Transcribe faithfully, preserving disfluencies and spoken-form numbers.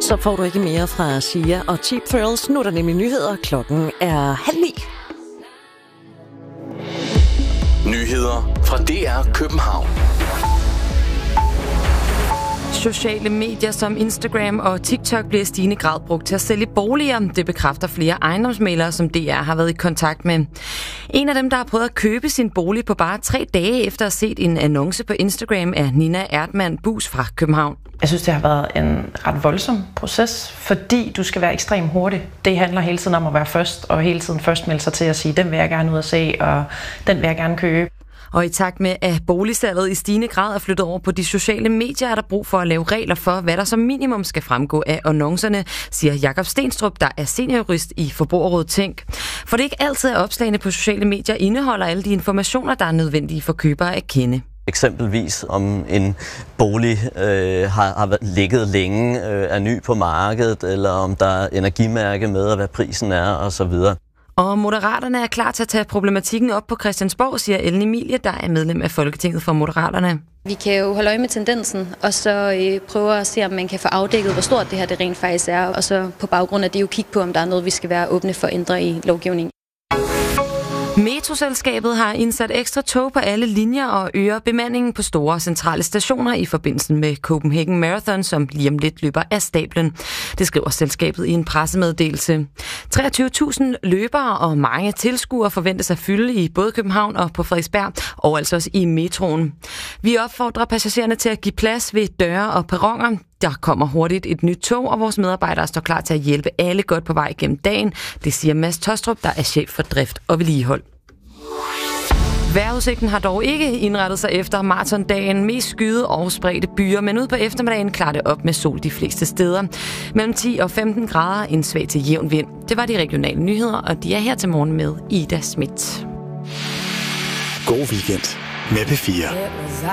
Så får du ikke mere fra Sia og Cheap Thrills. Nu er der nemlig nyheder. Klokken er halv ni. Nyheder fra D R København. Sociale medier som Instagram og TikTok bliver i stigende grad brugt til at sælge boliger. Det bekræfter flere ejendomsmæglere, som D R har været i kontakt med. En af dem, der har prøvet at købe sin bolig på bare tre dage efter at have set en annonce på Instagram, er Nina Erdmann Bus fra København. Jeg synes, det har været en ret voldsom proces, fordi du skal være ekstremt hurtig. Det handler hele tiden om at være først, og hele tiden først melde sig til at sige, den vil jeg gerne ud at se, og den vil jeg gerne købe. Og i takt med, at boligsalget i stigende grad er flyttet over på de sociale medier, er der brug for at lave regler for, hvad der som minimum skal fremgå af annoncerne, siger Jakob Stenstrup, der er seniorjurist i Forbrugerrådet Tænk. For det er ikke altid, at opslagene på sociale medier indeholder alle de informationer, der er nødvendige for købere at kende. Eksempelvis om en bolig øh, har, har ligget længe, øh, er ny på markedet, eller om der er energimærke med, og hvad prisen er osv. Og Moderaterne er klar til at tage problematikken op på Christiansborg, siger Ellen Emilie, der er medlem af Folketinget for Moderaterne. Vi kan jo holde øje med tendensen, og så øh, prøve at se, om man kan få afdækket, hvor stort det her det rent faktisk er, og så på baggrund af det jo kigge på, om der er noget, vi skal være åbne for at ændre i lovgivningen. Metroselskabet har indsat ekstra tog på alle linjer og øger bemandingen på store centrale stationer i forbindelse med Copenhagen Marathon, som lige om lidt løber af stablen. Det skriver selskabet i en pressemeddelelse. treogtyve tusind løbere og mange tilskuere forventes at fylde i både København og på Frederiksberg, og altså også i metroen. Vi opfordrer passagererne til at give plads ved døre og perroner. Der kommer hurtigt et nyt tog, og vores medarbejdere står klar til at hjælpe alle godt på vej gennem dagen. Det siger Mads Tostrup, der er chef for drift og vedligehold. Vejrudsigten har dog ikke indrettet sig efter maratondagen. Mest skyde og spredte byer, men ud på eftermiddagen klarer det op med sol de fleste steder. Mellem ti og femten grader, en svag til jævn vind. Det var de regionale nyheder, og de er her til morgen med Ida Schmidt. God weekend med P fire.